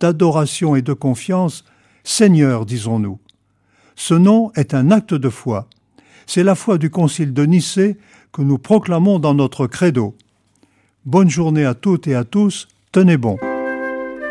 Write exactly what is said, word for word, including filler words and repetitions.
d'adoration et de confiance, Seigneur, disons-nous. Ce nom est un acte de foi. C'est la foi du Concile de Nicée que nous proclamons dans notre credo. Bonne journée à toutes et à tous, tenez bon.